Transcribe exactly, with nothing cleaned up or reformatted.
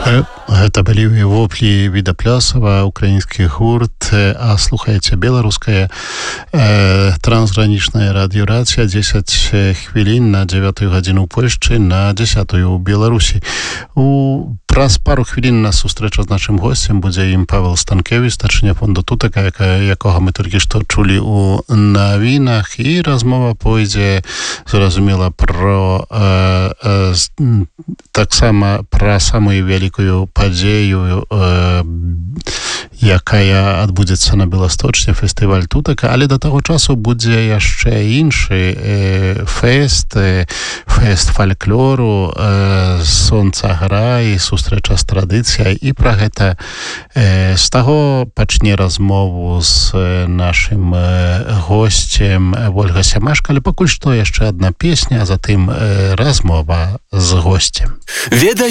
Гэта былі воплі Відаплясова, украінскі гурт, а слухаеце беларускае э, трансгранічная радыёрацыя, дзесяць хвілін на дзевятую гадзіну ў Польшчы, на дзесятую ў Беларусі. У Праз пару хвілін на сустрэча з нашым госцем будзе ім Павел Станкевич, старшыня фонду Тутака, якога мы толькі што чулі ў навінах, і размова пойдзе, зразумела, про э, э, таксама пра самую вялікую падзею, э, якая адбудзецца на Беласточне, фестываль Тутака, але да таго часу будзе яшчэ іншы э, фест, э, фест фальклору, э, сонца грай, сустрэча з традыцыяй, і пра гэта э, з таго пачне размову з э, нашым э, госцем Вольга Сямашка, але пакуль што яшчэ адна песня, а затым э, размова з госцем. Ведаю